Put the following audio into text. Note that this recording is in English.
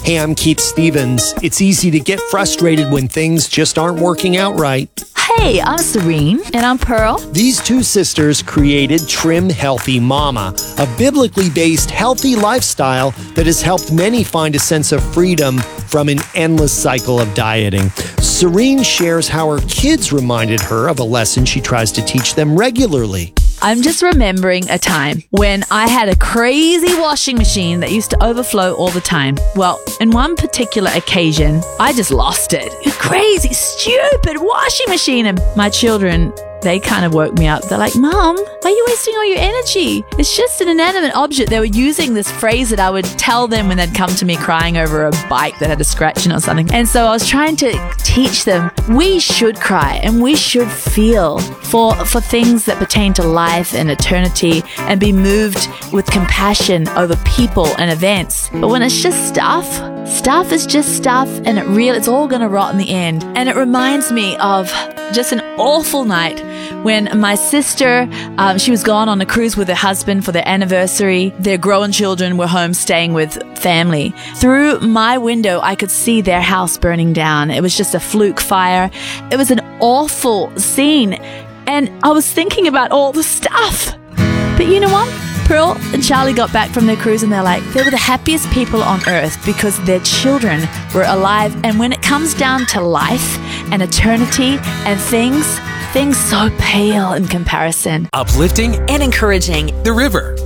Hey, I'm Keith Stevens. It's easy to get frustrated when things just aren't working out right. Hey, I'm Serene. And I'm Pearl. These two sisters created Trim Healthy Mama, a biblically based healthy lifestyle that has helped many find a sense of freedom from an endless cycle of dieting. Serene shares how her kids reminded her of a lesson she tries to teach them regularly. I'm just remembering a time when I had a crazy washing machine that used to overflow all the time. Well, in one particular occasion, I just lost it. A crazy, stupid washing machine. And my children, they kind of woke me up. They're like, Mom, why are you wasting all your energy? It's just an inanimate object. They were using this phrase that I would tell them when they'd come to me crying over a bike that had a scratch in it or something. And so I was trying to teach them we should cry and we should feel for things that pertain to life and eternity and be moved with compassion over people and events. But when it's just stuff is just stuff, and it's all going to rot in the end. And it reminds me of just an awful night when my sister, she was gone on a cruise with her husband for their anniversary. Their grown children were home staying with family. Through my window, I could see their house burning down. It was just a fluke fire. It was an awful scene. And I was thinking about all the stuff. But you know what? Pearl and Charlie got back from their cruise and they were the happiest people on earth because their children were alive. And when it comes down to life and eternity and things so pale in comparison. Uplifting and encouraging. The River